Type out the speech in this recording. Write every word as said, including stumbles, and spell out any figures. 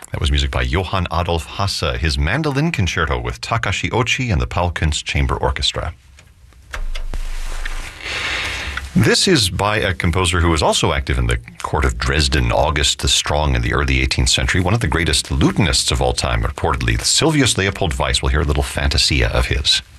That was music by Johann Adolf Hasse, his mandolin concerto with Takashi Ochi and the Paulkunst Chamber Orchestra. This is by a composer who was also active in the court of Dresden, August the Strong, in the early eighteenth century, one of the greatest lutanists of all time, reportedly, Silvius Leopold Weiss. We'll hear a little fantasia of his.